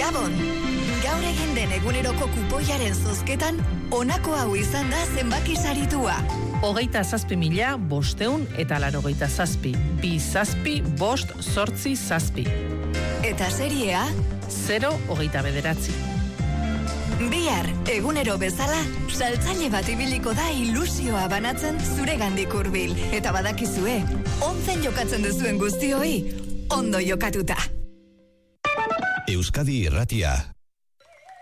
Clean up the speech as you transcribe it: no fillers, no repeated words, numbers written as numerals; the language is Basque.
Gabon! Gaur egin den eguneroko kupoiaren zozketan, honako hau izan da zenbaki saritua. 27.587, 2 zazpi, 5 zortzi zazpi. Eta seriea? 0,29. Bihar, egunero bezala, saltzaile bat ibiliko da ilusioa banatzen zuregandik hurbil. Eta badakizue, onzen jokatzen duzuen guztioi, ondo jokatuta. Euskadi Irratia.